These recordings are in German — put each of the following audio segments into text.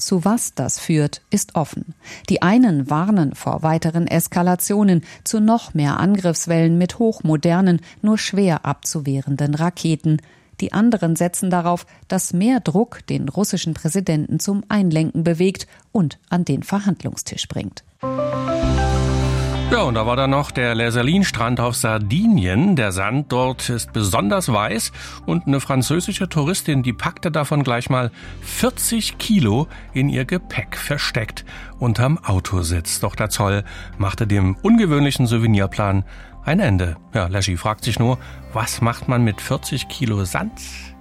Zu was das führt, ist offen. Die einen warnen vor weiteren Eskalationen, zu noch mehr Angriffswellen mit hochmodernen, nur schwer abzuwehrenden Raketen. Die anderen setzen darauf, dass mehr Druck den russischen Präsidenten zum Einlenken bewegt und an den Verhandlungstisch bringt. Ja, und da war dann noch der Les Salines-Strand auf Sardinien. Der Sand dort ist besonders weiß und eine französische Touristin, die packte davon gleich mal 40 Kilo in ihr Gepäck versteckt unterm Autositz. Doch der Zoll machte dem ungewöhnlichen Souvenirplan ein Ende. Ja, Leschi fragt sich nur, was macht man mit 40 Kilo Sand?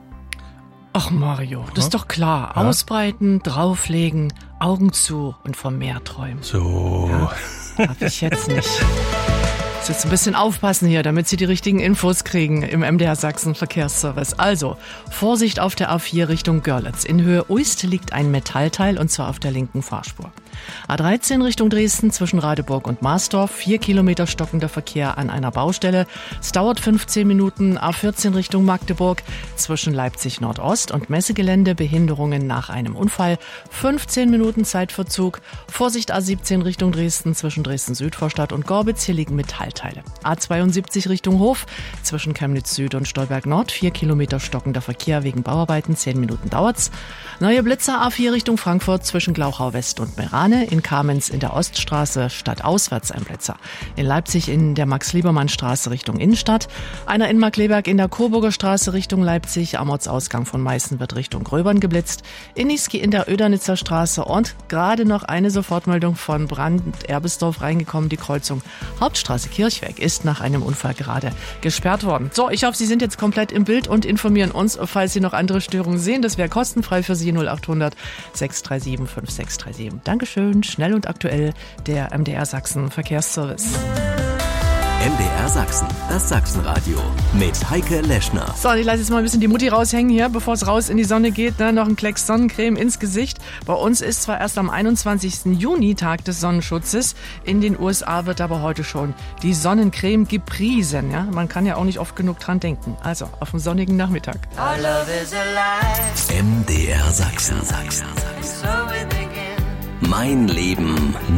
Ach Mario, das ist doch klar. Ja? Ausbreiten, drauflegen, Augen zu und vom Meer träumen. So. Ja. Hab ich jetzt nicht. Jetzt ein bisschen aufpassen hier, damit Sie die richtigen Infos kriegen im MDR Sachsen Verkehrsservice. Also, Vorsicht auf der A4 Richtung Görlitz. In Höhe Uist liegt ein Metallteil und zwar auf der linken Fahrspur. A13 Richtung Dresden zwischen Radeburg und Marsdorf. 4 Kilometer stockender Verkehr an einer Baustelle. Es dauert 15 Minuten. A14 Richtung Magdeburg zwischen Leipzig Nordost und Messegelände. Behinderungen nach einem Unfall. 15 Minuten Zeitverzug. Vorsicht A17 Richtung Dresden zwischen Dresden Südvorstadt und Gorbitz. Hier liegen Metallteile. A72 Richtung Hof zwischen Chemnitz Süd und Stolberg Nord. 4 Kilometer stockender Verkehr wegen Bauarbeiten. 10 Minuten dauert's. Neue Blitzer A4 Richtung Frankfurt zwischen Glauchau West und Merane. In Kamenz in der Oststraße stadtauswärts ein Blitzer. In Leipzig in der Max-Liebermann-Straße Richtung Innenstadt. Einer in Markleberg in der Coburger Straße Richtung Leipzig. Am Ortsausgang von Meißen wird Richtung Gröbern geblitzt. In Niesky in der Ödernitzer Straße und gerade noch eine Sofortmeldung von Brand-Erbesdorf reingekommen. Die Kreuzung Hauptstraße Kirchweg ist nach einem Unfall gerade gesperrt worden. So, ich hoffe, Sie sind jetzt komplett im Bild und informieren uns, falls Sie noch andere Störungen sehen. Das wäre kostenfrei für Sie. 0800 637 5637. Dankeschön, schnell und aktuell, der MDR Sachsen Verkehrsservice. MDR Sachsen, das Sachsenradio mit Heike Leschner. So, ich lasse jetzt mal ein bisschen die Mutti raushängen hier, bevor es raus in die Sonne geht. Ne? Noch ein Klecks Sonnencreme ins Gesicht. Bei uns ist zwar erst am 21. Juni Tag des Sonnenschutzes. In den USA wird aber heute schon die Sonnencreme gepriesen. Ja? Man kann ja auch nicht oft genug dran denken. Also, auf einen sonnigen Nachmittag. MDR Sachsen. Mein Leben